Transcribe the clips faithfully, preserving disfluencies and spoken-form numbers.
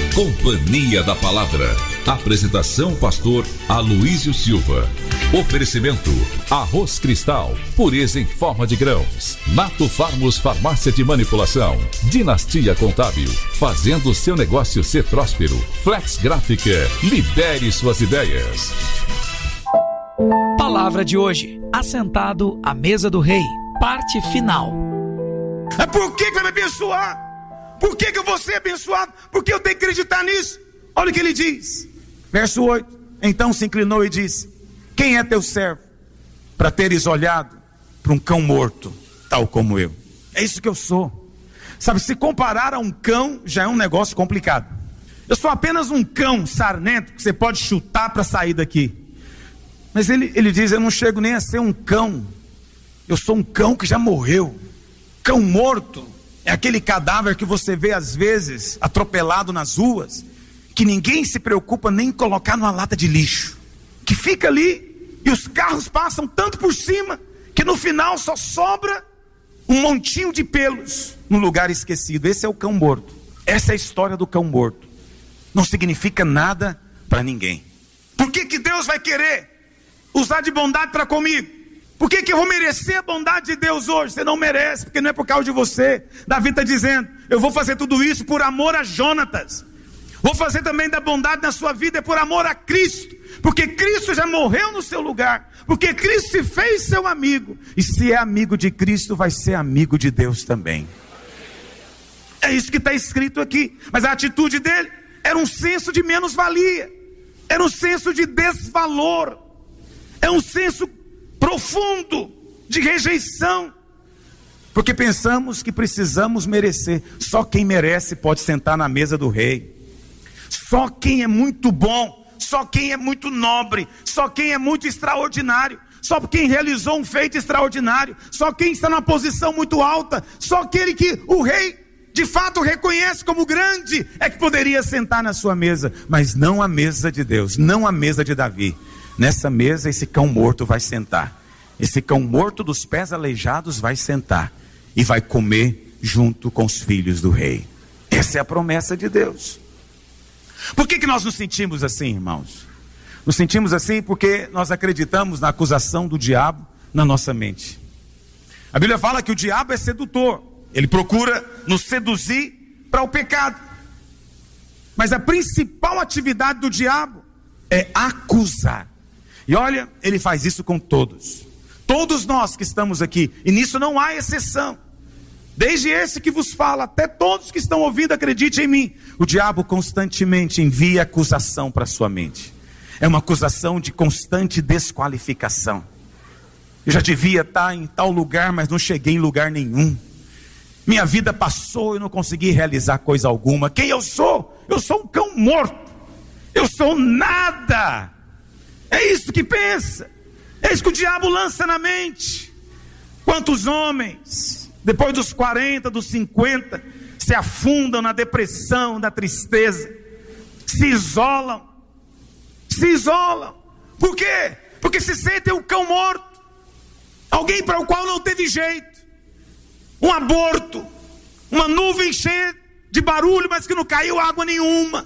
Companhia da Palavra. Apresentação pastor Aloísio Silva. Oferecimento Arroz Cristal, pureza em forma de grãos. Nato Farmos Farmácia de Manipulação. Dinastia Contábil, fazendo seu negócio ser próspero. Flex Gráfica, libere suas ideias. Palavra de hoje, assentado à mesa do rei, parte final. É por que que vai me abençoar? Por que que eu vou ser abençoado? Porque eu tenho que acreditar nisso. Olha o que ele diz, verso oito. Então se inclinou e disse: quem é teu servo para teres olhado para um cão morto, tal como eu? É isso que eu sou. Sabe, se comparar a um cão, já é um negócio complicado. Eu sou apenas um cão sarnento que você pode chutar para sair daqui. Mas ele, ele diz: eu não chego nem a ser um cão. Eu sou um cão que já morreu. Cão morto é aquele cadáver que você vê às vezes atropelado nas ruas, que ninguém se preocupa nem em colocar numa lata de lixo, que fica ali e os carros passam tanto por cima que no final só sobra um montinho de pelos num lugar esquecido. Esse é o cão morto. Essa é a história do cão morto. Não significa nada para ninguém. Por que que Deus vai querer usar de bondade para comigo? Por que que eu vou merecer a bondade de Deus hoje? Você não merece, porque não é por causa de você. Davi está dizendo: eu vou fazer tudo isso por amor a Jonatas. Vou fazer também da bondade na sua vida, é por amor a Cristo. Porque Cristo já morreu no seu lugar. Porque Cristo se fez seu amigo. E se é amigo de Cristo, vai ser amigo de Deus também. É isso que está escrito aqui. Mas a atitude dele era um senso de menos-valia. Era um senso de desvalor. É um senso profundo de rejeição, porque pensamos que precisamos merecer. Só quem merece pode sentar na mesa do rei. Só quem é muito bom, só quem é muito nobre, só quem é muito extraordinário, só quem realizou um feito extraordinário, só quem está numa posição muito alta, só aquele que o rei de fato reconhece como grande é que poderia sentar na sua mesa. Mas não a mesa de Deus, não a mesa de Davi. Nessa mesa esse cão morto vai sentar. Esse cão morto dos pés aleijados vai sentar e vai comer junto com os filhos do rei. Essa é a promessa de Deus. Por que que nós nos sentimos assim, irmãos? Nos sentimos assim porque nós acreditamos na acusação do diabo na nossa mente. A Bíblia fala que o diabo é sedutor. Ele procura nos seduzir para o pecado. Mas a principal atividade do diabo é acusar. E olha, ele faz isso com todos. Todos nós que estamos aqui, e nisso não há exceção. Desde esse que vos fala, até todos que estão ouvindo, acredite em mim. O diabo constantemente envia acusação para a sua mente. É uma acusação de constante desqualificação. Eu já devia estar em tal lugar, mas não cheguei em lugar nenhum. Minha vida passou e não consegui realizar coisa alguma. Quem eu sou? Eu sou um cão morto. Eu sou nada. É isso que pensa. É isso que o diabo lança na mente. Quantos homens, depois dos quarenta, dos cinquenta, se afundam na depressão, na tristeza, se isolam, se isolam. Por quê? Porque se sentem um cão morto, alguém para o qual não teve jeito, um aborto, uma nuvem cheia de barulho, mas que não caiu água nenhuma,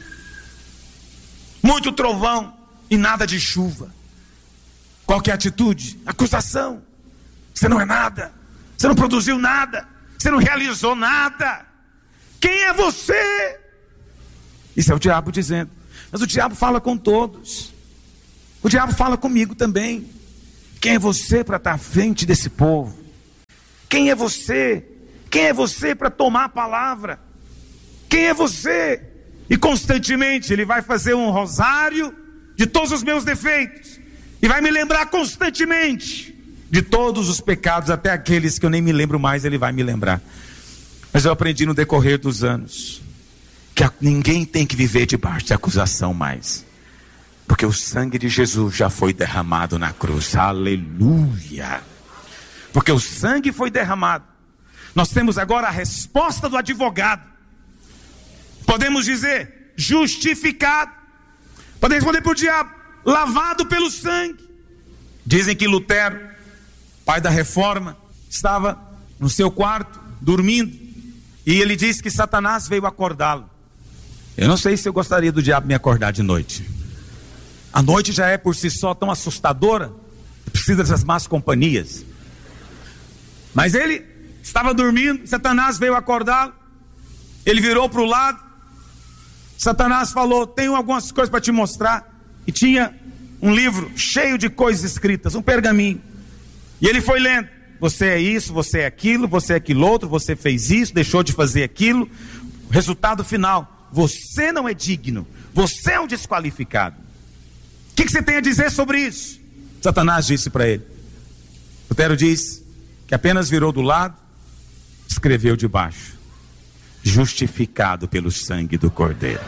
muito trovão e nada de chuva. Qual que é a atitude? Acusação. Você não é nada, você não produziu nada, você não realizou nada. Quem é você? Isso é o diabo dizendo. Mas o diabo fala com todos. O diabo fala comigo também. Quem é você para estar à frente desse povo? Quem é você? Quem é você para tomar a palavra? Quem é você? E constantemente ele vai fazer um rosário de todos os meus defeitos e vai me lembrar constantemente de todos os pecados, até aqueles que eu nem me lembro mais, ele vai me lembrar. Mas eu aprendi no decorrer dos anos que ninguém tem que viver debaixo de acusação mais, porque o sangue de Jesus já foi derramado na cruz. Aleluia! Porque o sangue foi derramado, nós temos agora a resposta do advogado. Podemos dizer justificado. Podemos responder para o diabo, lavado pelo sangue. Dizem que Lutero, pai da reforma, estava no seu quarto dormindo, e ele diz que Satanás veio acordá-lo. Eu não sei se eu gostaria do diabo me acordar de noite. A noite já é por si só tão assustadora, precisa dessas más companhias. Mas ele estava dormindo, Satanás veio acordá-lo, ele virou para o lado, Satanás falou: tenho algumas coisas para te mostrar. E tinha um livro cheio de coisas escritas, um pergaminho. E ele foi lendo: você é isso, você é aquilo, você é aquilo outro, você fez isso, deixou de fazer aquilo. O resultado final: você não é digno, você é um desqualificado. O que, que você tem a dizer sobre isso? Satanás disse para ele. Lutero diz que apenas virou do lado, escreveu debaixo: justificado pelo sangue do Cordeiro.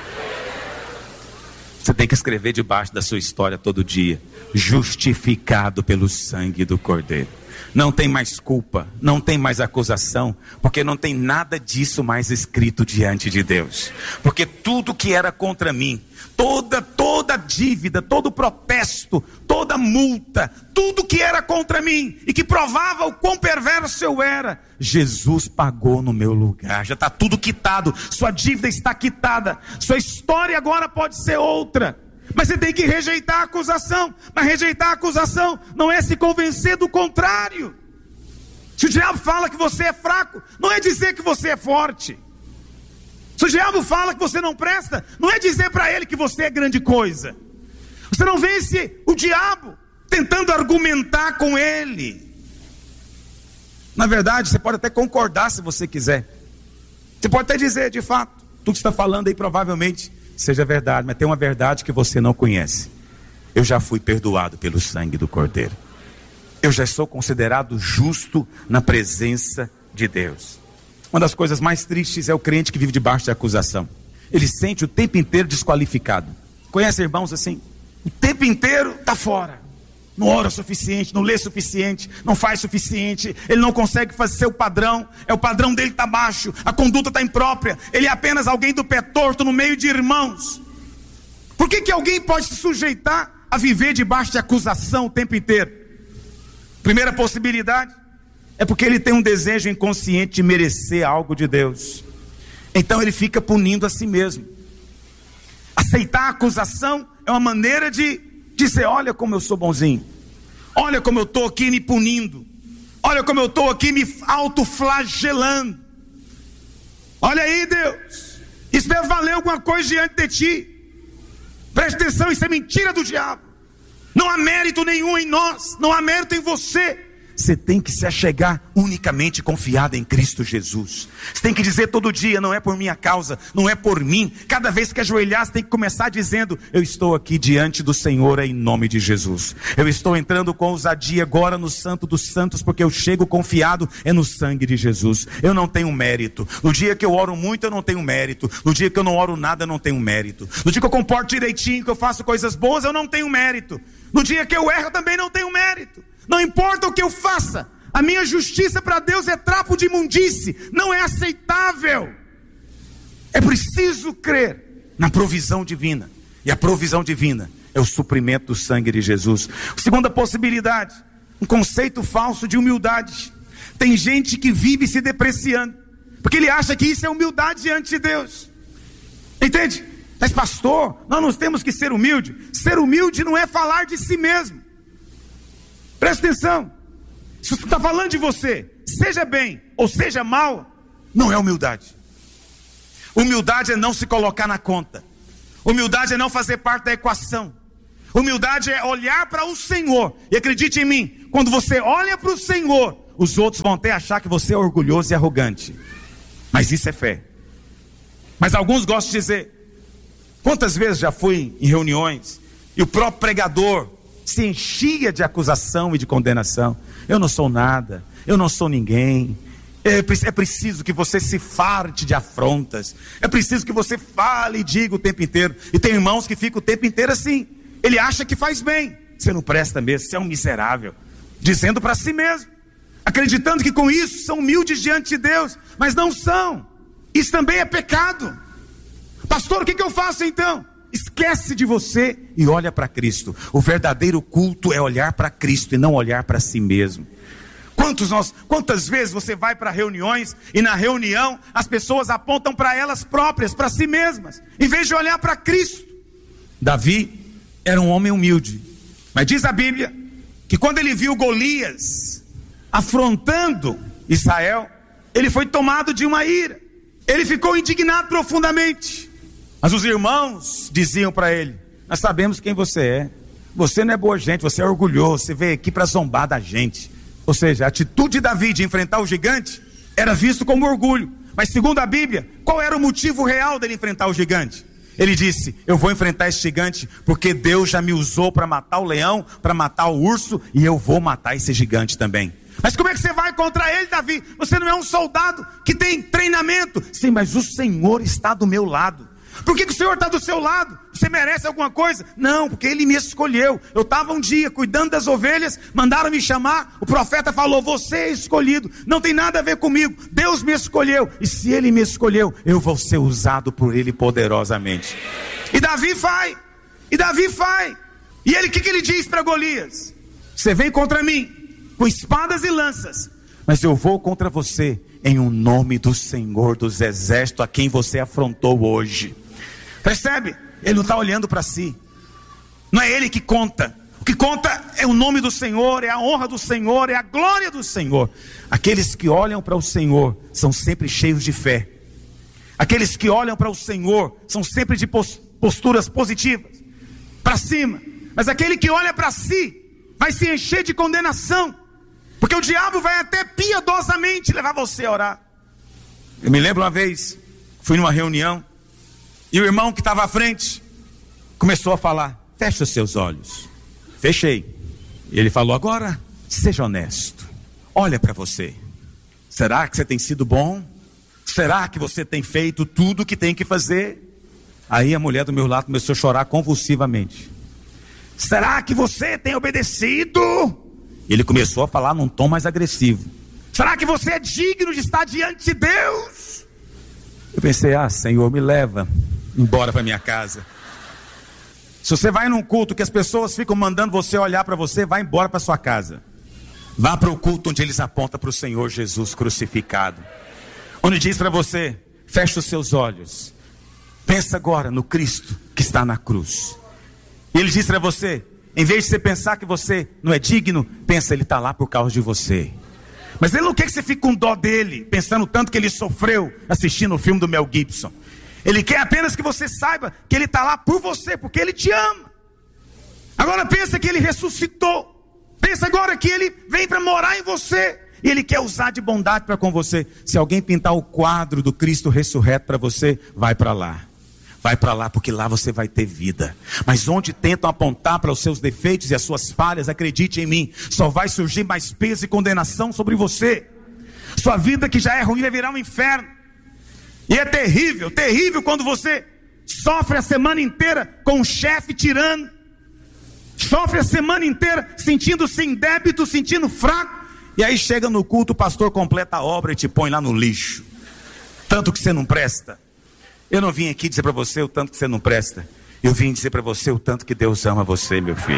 Você tem que escrever debaixo da sua história todo dia: justificado pelo sangue do Cordeiro. Não tem mais culpa, não tem mais acusação, porque não tem nada disso mais escrito diante de Deus. Porque tudo que era contra mim, toda, toda dívida, todo protesto, toda multa, tudo que era contra mim e que provava o quão perverso eu era, Jesus pagou no meu lugar. Já está tudo quitado, sua dívida está quitada, sua história agora pode ser outra. Mas você tem que rejeitar a acusação. Mas rejeitar a acusação não é se convencer do contrário. Se o diabo fala que você é fraco, não é dizer que você é forte. Se o diabo fala que você não presta, não é dizer para ele que você é grande coisa. Você não vence o diabo tentando argumentar com ele. Na verdade, você pode até concordar se você quiser. Você pode até dizer: de fato, tudo que você está falando aí provavelmente seja verdade, mas tem uma verdade que você não conhece. Eu já fui perdoado pelo sangue do Cordeiro. Eu já sou considerado justo na presença de Deus. Uma das coisas mais tristes é o crente que vive debaixo de acusação. Ele sente o tempo inteiro desqualificado. Conhece irmãos assim? O tempo inteiro está fora. Não ora o suficiente, não lê o suficiente, não faz o suficiente, ele não consegue fazer seu padrão, é o padrão dele está baixo, a conduta está imprópria, ele é apenas alguém do pé torto no meio de irmãos. Por que que alguém pode se sujeitar a viver debaixo de acusação o tempo inteiro? Primeira possibilidade é porque ele tem um desejo inconsciente de merecer algo de Deus. Então ele fica punindo a si mesmo. Aceitar a acusação é uma maneira de dizer: olha como eu sou bonzinho, olha como eu estou aqui me punindo, olha como eu estou aqui me autoflagelando. Olha aí, Deus, isso deve valer alguma coisa diante de ti. Preste atenção, isso é mentira do diabo. Não há mérito nenhum em nós, não há mérito em você. Você tem que se achegar unicamente confiado em Cristo Jesus. Você tem que dizer todo dia: não é por minha causa, não é por mim. Cada vez que ajoelhar, você tem que começar dizendo: eu estou aqui diante do Senhor em nome de Jesus. Eu estou entrando com ousadia agora no Santo dos Santos, porque eu chego confiado é no sangue de Jesus. Eu não tenho mérito. No dia que eu oro muito, eu não tenho mérito. No dia que eu não oro nada, eu não tenho mérito. No dia que eu comporto direitinho, que eu faço coisas boas, eu não tenho mérito. No dia que eu erro, eu também não tenho mérito. Não importa o que eu faça, a minha justiça para Deus é trapo de imundície, não é aceitável. É preciso crer na provisão divina, e a provisão divina é o suprimento do sangue de Jesus. Segunda possibilidade, um conceito falso de humildade. Tem gente que vive se depreciando, porque ele acha que isso é humildade diante de Deus. Entende? Mas pastor, nós não temos que ser humilde. Ser humilde não é falar de si mesmo. Presta atenção, se você está falando de você, seja bem ou seja mal, não é humildade. Humildade é não se colocar na conta. Humildade é não fazer parte da equação. Humildade é olhar para o Senhor. E acredite em mim, quando você olha para o Senhor, os outros vão até achar que você é orgulhoso e arrogante. Mas isso é fé. Mas alguns gostam de dizer: quantas vezes já fui em reuniões e o próprio pregador se enchia de acusação e de condenação. Eu não sou nada, eu não sou ninguém. É, é preciso que você se farte de afrontas. É preciso que você fale e diga o tempo inteiro. E tem irmãos que ficam o tempo inteiro assim. Ele acha que faz bem. Você não presta mesmo, você é um miserável. Dizendo para si mesmo, acreditando que com isso são humildes diante de Deus, mas não são. Isso também é pecado. Pastor, o que, que eu faço então? Esquece de você e olha para Cristo. O verdadeiro culto é olhar para Cristo e não olhar para si mesmo. Quantos nós, quantas vezes você vai para reuniões e na reunião as pessoas apontam para elas próprias, para si mesmas, em vez de olhar para Cristo? Davi era um homem humilde, mas diz a Bíblia que quando ele viu Golias afrontando Israel, ele foi tomado de uma ira, ele ficou indignado profundamente. Mas os irmãos diziam para ele: nós sabemos quem você é, você não é boa gente, você é orgulhoso, você veio aqui para zombar da gente. Ou seja, a atitude de Davi de enfrentar o gigante era visto como orgulho. Mas segundo a Bíblia, qual era o motivo real dele enfrentar o gigante? Ele disse: eu vou enfrentar esse gigante porque Deus já me usou para matar o leão, para matar o urso, e eu vou matar esse gigante também. Mas como é que você vai contra ele, Davi? Você não é um soldado que tem treinamento. Sim, mas o Senhor está do meu lado. Por que, que o Senhor está do seu lado? Você merece alguma coisa? Não, porque Ele me escolheu. Eu estava um dia cuidando das ovelhas, mandaram me chamar, o profeta falou: você é escolhido, não tem nada a ver comigo, Deus me escolheu, e se Ele me escolheu, eu vou ser usado por Ele poderosamente. E Davi vai, e Davi vai, e ele, o que, que ele diz para Golias? Você vem contra mim com espadas e lanças, mas eu vou contra você em um nome do Senhor dos Exércitos, a quem você afrontou hoje. Percebe? Ele não está olhando para si, não é ele que conta. O que conta é o nome do Senhor, é a honra do Senhor, é a glória do Senhor. Aqueles que olham para o Senhor são sempre cheios de fé. Aqueles que olham para o Senhor são sempre de posturas positivas, para cima. Mas aquele que olha para si vai se encher de condenação, porque o diabo vai até piedosamente levar você a orar. Eu me lembro uma vez, fui numa reunião, e o irmão que estava à frente começou a falar: fecha os seus olhos. Fechei. E ele falou: agora seja honesto, olha para você. Será que você tem sido bom? Será que você tem feito tudo o que tem que fazer? Aí a mulher do meu lado começou a chorar convulsivamente. Será que você tem obedecido? Ele começou a falar num tom mais agressivo. Será que você é digno de estar diante de Deus? Eu pensei: ah, Senhor, me leva embora para minha casa. Se você vai num culto que as pessoas ficam mandando você olhar para você, vá embora para sua casa. Vá para o culto onde eles apontam para o Senhor Jesus crucificado, onde diz para você: feche os seus olhos, pensa agora no Cristo que está na cruz. E ele diz para você, em vez de você pensar que você não é digno, pensa: ele está lá por causa de você. Mas ele não quer que você fique com dó dele, pensando tanto que ele sofreu assistindo o filme do Mel Gibson. Ele quer apenas que você saiba que ele está lá por você, porque ele te ama. Agora pensa que ele ressuscitou. Pensa agora que ele vem para morar em você, e ele quer usar de bondade para com você. Se alguém pintar o quadro do Cristo ressurreto para você, vai para lá. Vai para lá, porque lá você vai ter vida. Mas onde tentam apontar para os seus defeitos e as suas falhas, acredite em mim, só vai surgir mais peso e condenação sobre você. Sua vida que já é ruim vai virar um inferno. E é terrível, terrível quando você sofre a semana inteira com um chefe tirano, sofre a semana inteira sentindo-se em débito, sentindo fraco, e aí chega no culto, o pastor completa a obra e te põe lá no lixo. Tanto que você não presta. Eu não vim aqui dizer para você o tanto que você não presta. Eu vim dizer para você o tanto que Deus ama você, meu filho.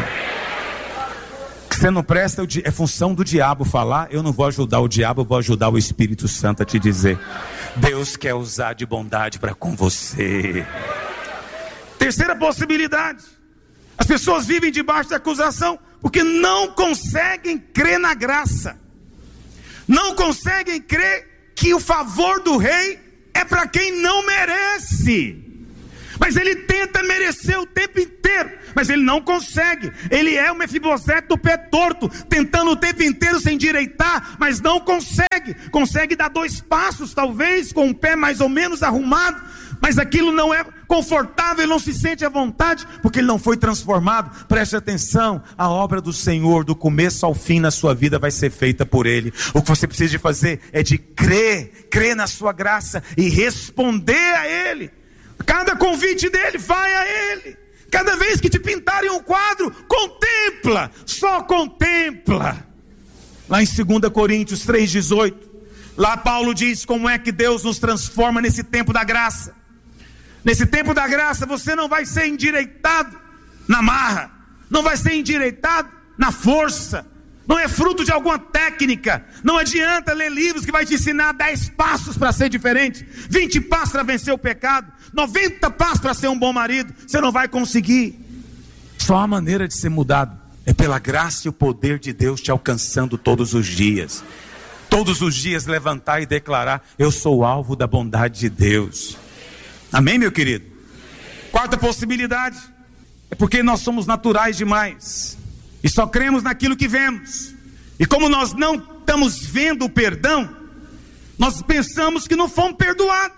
Que você não presta é função do diabo falar. Eu não vou ajudar o diabo, eu vou ajudar o Espírito Santo a te dizer: Deus quer usar de bondade para com você. Terceira possibilidade: as pessoas vivem debaixo da acusação porque não conseguem crer na graça, não conseguem crer que o favor do rei é para quem não merece. Mas ele tenta merecer o tempo inteiro, mas ele não consegue. Ele é o Mefibosete do pé torto, tentando o tempo inteiro se endireitar, mas não consegue. Consegue dar dois passos, talvez, com o pé mais ou menos arrumado, mas aquilo não é confortável, ele não se sente à vontade, porque ele não foi transformado. Preste atenção, a obra do Senhor, do começo ao fim na sua vida, vai ser feita por Ele. O que você precisa de fazer é de crer, crer na sua graça e responder a Ele. Cada convite dele, vai a Ele. Cada vez que te pintarem um quadro, contempla, só contempla. Lá em dois Coríntios três, dezoito, lá Paulo diz como é que Deus nos transforma nesse tempo da graça. Nesse tempo da graça, você não vai ser endireitado na marra, não vai ser endireitado na força, não é fruto de alguma técnica. Não adianta ler livros que vai te ensinar dez passos para ser diferente, vinte passos para vencer o pecado, noventa passos para ser um bom marido. Você não vai conseguir. Só a maneira de ser mudado é pela graça e o poder de Deus te alcançando todos os dias. Todos os dias levantar e declarar: eu sou alvo da bondade de Deus. Amém, meu querido? Quarta possibilidade é porque nós somos naturais demais e só cremos naquilo que vemos. E como nós não estamos vendo o perdão, nós pensamos que não fomos perdoados.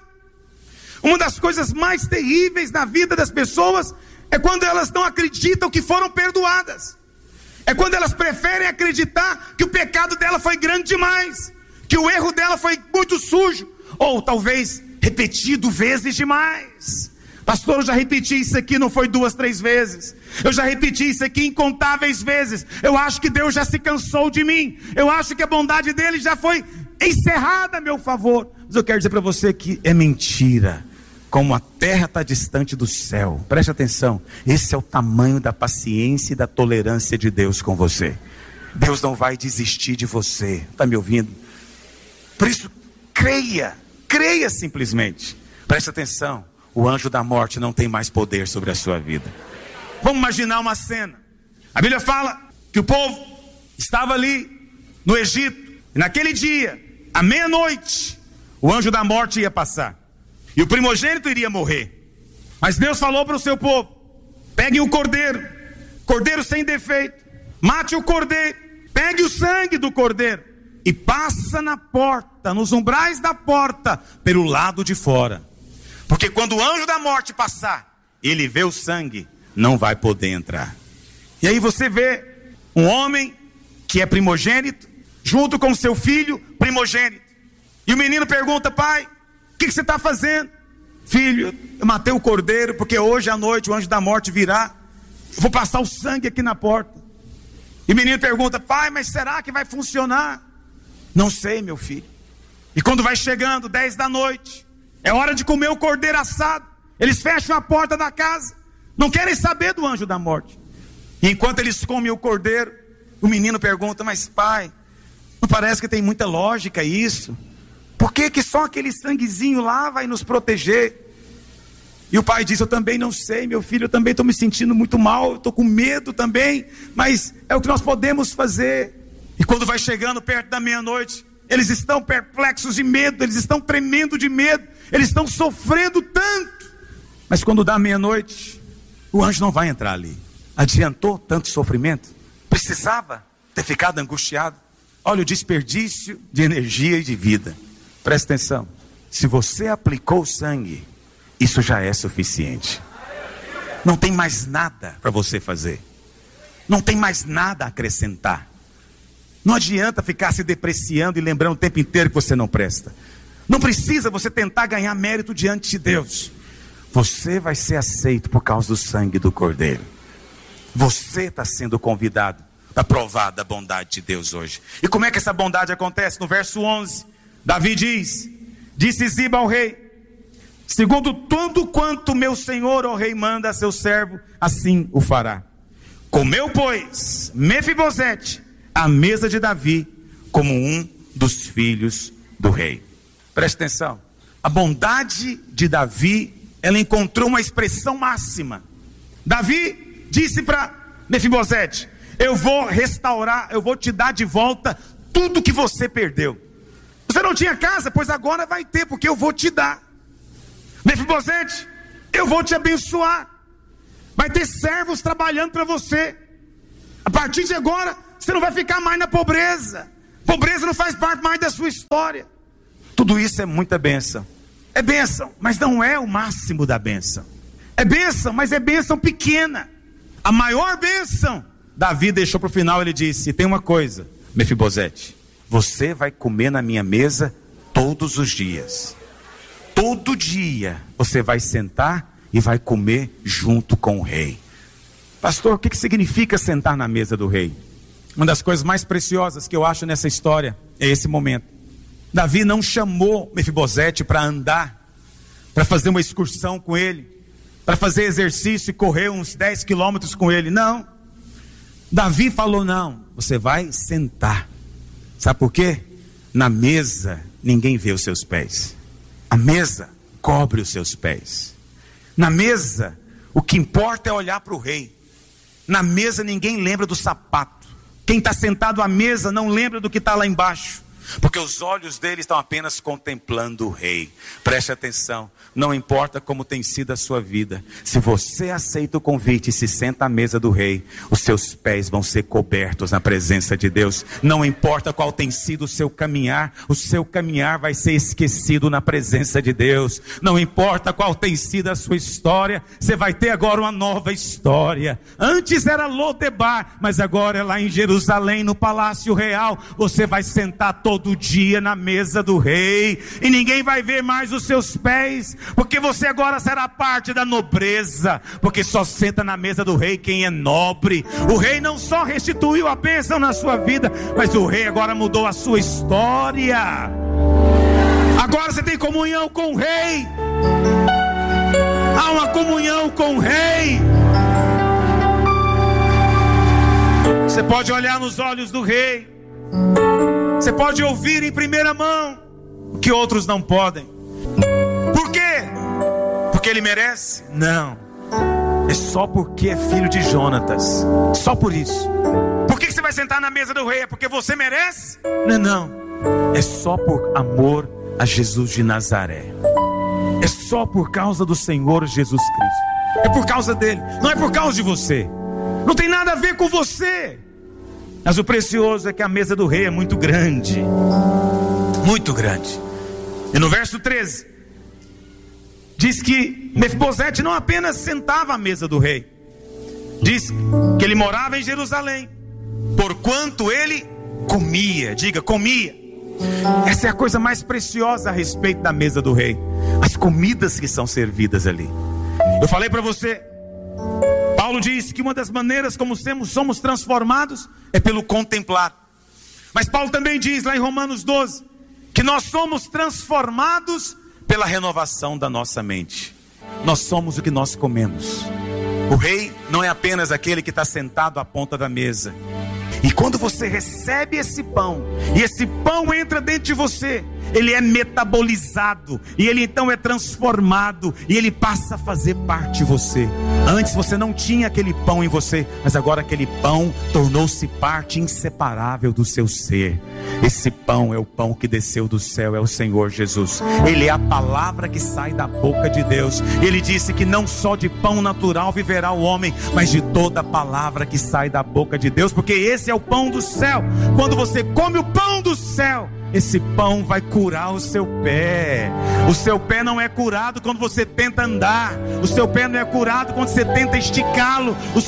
Uma das coisas mais terríveis na vida das pessoas é quando elas não acreditam que foram perdoadas. É quando elas preferem acreditar que o pecado dela foi grande demais, que o erro dela foi muito sujo, ou talvez repetido vezes demais. Pastor, eu já repeti isso aqui, não foi duas, três vezes. Eu já repeti isso aqui incontáveis vezes. Eu acho que Deus já se cansou de mim. Eu acho que a bondade dele já foi encerrada a meu favor. Mas eu quero dizer para você que é mentira. Como a terra está distante do céu. Preste atenção. Esse é o tamanho da paciência e da tolerância de Deus com você. Deus não vai desistir de você. Está me ouvindo? Por isso, creia. Creia simplesmente. Preste atenção. O anjo da morte não tem mais poder sobre a sua vida. Vamos imaginar uma cena. A Bíblia fala que o povo estava ali no Egito. E naquele dia, à meia-noite, o anjo da morte ia passar. E o primogênito iria morrer. Mas Deus falou para o seu povo: peguem o cordeiro, cordeiro sem defeito, mate o cordeiro, pegue o sangue do cordeiro e passa na porta, nos umbrais da porta, pelo lado de fora. Porque quando o anjo da morte passar, ele vê o sangue, não vai poder entrar. E aí você vê um homem que é primogênito, junto com seu filho primogênito. E o menino pergunta: pai, o que, que você está fazendo? Filho, eu matei o cordeiro, porque hoje à noite o anjo da morte virá. Eu vou passar o sangue aqui na porta. E o menino pergunta: pai, mas será que vai funcionar? Não sei, meu filho. E quando vai chegando, dez da noite, é hora de comer o cordeiro assado. Eles fecham a porta da casa, não querem saber do anjo da morte. E enquanto eles comem o cordeiro, o menino pergunta: mas pai, não parece que tem muita lógica isso? Por que que só aquele sanguezinho lá vai nos proteger? E o pai diz: eu também não sei, meu filho, eu também estou me sentindo muito mal, estou com medo também, mas é o que nós podemos fazer. E quando vai chegando perto da meia-noite, eles estão perplexos de medo, eles estão tremendo de medo, eles estão sofrendo tanto. Mas quando dá meia-noite, o anjo não vai entrar ali. Adiantou tanto sofrimento? Precisava ter ficado angustiado? Olha o desperdício de energia e de vida. Presta atenção. Se você aplicou sangue, isso já é suficiente. Não tem mais nada para você fazer. Não tem mais nada a acrescentar. Não adianta ficar se depreciando e lembrando o tempo inteiro que você não presta. Não precisa você tentar ganhar mérito diante de Deus. Você vai ser aceito por causa do sangue do Cordeiro. Você está sendo convidado a provar da bondade de Deus hoje. E como é que essa bondade acontece? No verso onze, Davi diz: disse Ziba ao rei: segundo tudo quanto meu senhor, ó rei, manda a seu servo, assim o fará. Comeu, pois, Mefibosete à mesa de Davi, como um dos filhos do rei. Preste atenção. A bondade de Davi, ela encontrou uma expressão máxima. Davi disse para Mefibosete: eu vou restaurar, eu vou te dar de volta tudo que você perdeu. Você não tinha casa, pois agora vai ter, porque eu vou te dar. Mefibosete, eu vou te abençoar. Vai ter servos trabalhando para você. A partir de agora, você não vai ficar mais na pobreza. Pobreza não faz parte mais da sua história. Tudo isso é muita bênção. É bênção, mas não é o máximo da bênção. É bênção, mas é bênção pequena. A maior bênção, Davi deixou para o final. Ele disse: tem uma coisa, Mefibosete, você vai comer na minha mesa todos os dias. Todo dia você vai sentar e vai comer junto com o rei. Pastor, o que, que significa sentar na mesa do rei? Uma das coisas mais preciosas que eu acho nessa história é esse momento. Davi não chamou Mefibosete para andar, para fazer uma excursão com ele, para fazer exercício e correr uns dez quilômetros com ele. Não. Davi falou: não, você vai sentar. Sabe por quê? Na mesa ninguém vê os seus pés. A mesa cobre os seus pés. Na mesa o que importa é olhar para o rei. Na mesa ninguém lembra do sapato. Quem está sentado à mesa não lembra do que está lá embaixo, porque os olhos dele estão apenas contemplando o rei. Preste atenção, não importa como tem sido a sua vida, se você aceita o convite e se senta à mesa do rei, os seus pés vão ser cobertos na presença de Deus. Não importa qual tem sido o seu caminhar, o seu caminhar vai ser esquecido na presença de Deus. Não importa qual tem sido a sua história, você vai ter agora uma nova história. Antes era Lodebar, mas agora é lá em Jerusalém, no Palácio Real. Você vai sentar todo Todo dia na mesa do rei, e ninguém vai ver mais os seus pés, porque você agora será parte da nobreza, porque só senta na mesa do rei quem é nobre. O rei não só restituiu a bênção na sua vida, mas o rei agora mudou a sua história. Agora você tem comunhão com o rei. Há uma comunhão com o rei. Você pode olhar nos olhos do rei, você pode ouvir em primeira mão o que outros não podem. Por quê? Porque ele merece? Não. É só porque é filho de Jonatas. Só por isso. Por que você vai sentar na mesa do rei? É porque você merece? Não, não. É só por amor a Jesus de Nazaré. É só por causa do Senhor Jesus Cristo. É por causa dele. Não é por causa de você. Não tem nada a ver com você. Mas o precioso é que a mesa do rei é muito grande. Muito grande. E no verso treze diz que Mefibosete não apenas sentava à mesa do rei, diz que ele morava em Jerusalém, porquanto ele comia. Diga, comia. Essa é a coisa mais preciosa a respeito da mesa do rei, as comidas que são servidas ali. Eu falei para você, Paulo diz que uma das maneiras como somos transformados é pelo contemplar. Mas Paulo também diz lá em Romanos doze que nós somos transformados pela renovação da nossa mente. Nós somos o que nós comemos. O rei não é apenas aquele que está sentado à ponta da mesa. E quando você recebe esse pão, e esse pão entra dentro de você, ele é metabolizado, e ele então é transformado, e ele passa a fazer parte de você. Antes você não tinha aquele pão em você, mas agora aquele pão tornou-se parte inseparável do seu ser. Esse pão é o pão que desceu do céu, é o Senhor Jesus. Ele é a palavra que sai da boca de Deus. Ele disse que não só de pão natural viverá o homem, mas de toda palavra que sai da boca de Deus, porque esse é o pão do céu. Quando você come o pão do céu, esse pão vai curar o seu pé. O seu pé não é curado quando você tenta andar. O seu pé não é curado quando você tenta esticá-lo. O